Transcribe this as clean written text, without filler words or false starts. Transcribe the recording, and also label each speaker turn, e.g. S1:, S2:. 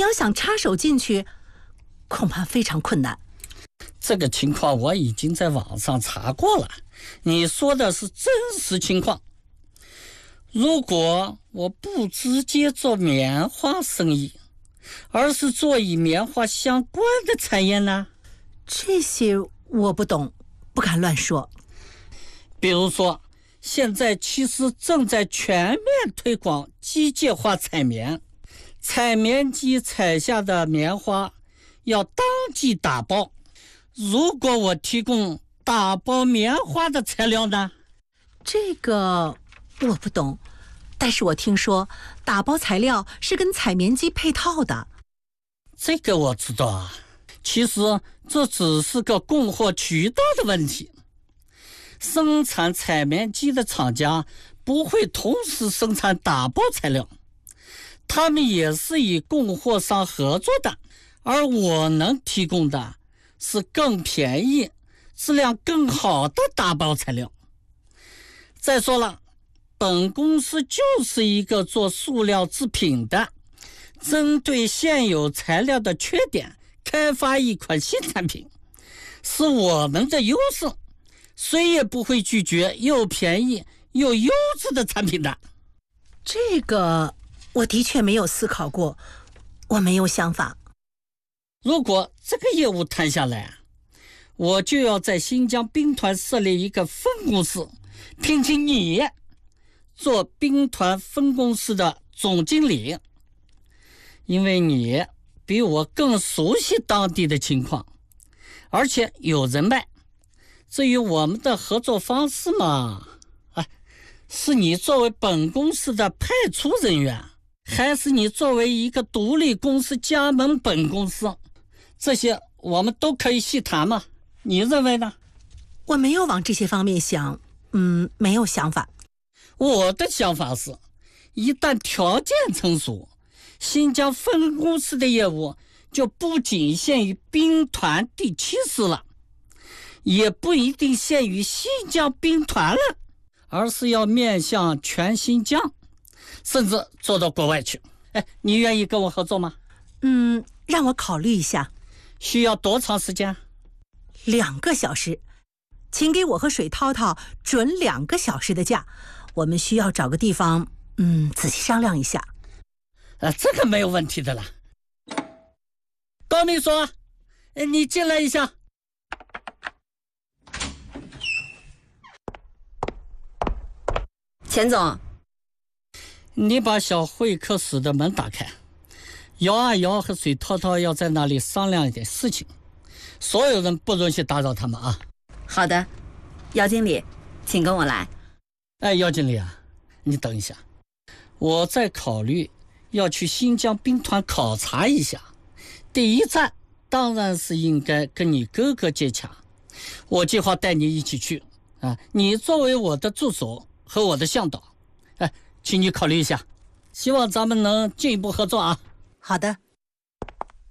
S1: 要想插手进去，恐怕非常困难。
S2: 这个情况我已经在网上查过了，你说的是真实情况。如果我不直接做棉花生意，而是做与棉花相关的产业呢？
S1: 这些我不懂，不敢乱说。
S2: 比如说，现在其实正在全面推广机械化采棉，采棉机采下的棉花要当即打包。如果我提供打包棉花的材料呢？
S1: 这个我不懂，但是我听说打包材料是跟采棉机配套的。
S2: 这个我知道啊，其实这只是个供货渠道的问题。生产采棉机的厂家不会同时生产打包材料，他们也是与供货商合作的，而我能提供的是更便宜、质量更好的打包材料。再说了，本公司就是一个做塑料制品的，针对现有材料的缺点开发一款新产品，是我们的优势，谁也不会拒绝又便宜又优质的产品的。
S1: 这个我的确没有思考过，我没有想法。
S2: 如果这个业务谈下来，我就要在新疆兵团设立一个分公司，聘请你做兵团分公司的总经理，因为你比我更熟悉当地的情况，而且有人脉。至于我们的合作方式嘛，是你作为本公司的派出人员，还是你作为一个独立公司加盟本公司，这些我们都可以细谈嘛，你认为呢？
S1: 我没有往这些方面想，没有想法。
S2: 我的想法是，一旦条件成熟，新疆分公司的业务就不仅限于兵团第7师了，也不一定限于新疆兵团了，而是要面向全新疆，甚至做到国外去。你愿意跟我合作吗？
S1: 让我考虑一下。
S2: 需要多长时间
S1: ？2个小时，请给我和水涛涛准2个小时的假。我们需要找个地方，仔细商量一下。
S2: 这个没有问题的了。高秘书，你进来一下。
S3: 钱总，
S2: 你把小会客室的门打开，姚阿瑶和水涛涛要在那里商量一点事情，所有人不允许打扰他们啊。
S3: 好的，姚经理，请跟我来。
S2: 姚经理啊，你等一下，我在考虑要去新疆兵团考察一下，第一站当然是应该跟你哥哥接洽，我计划带你一起去你作为我的助手和我的向导，请你考虑一下，希望咱们能进一步合作啊。
S1: 好的。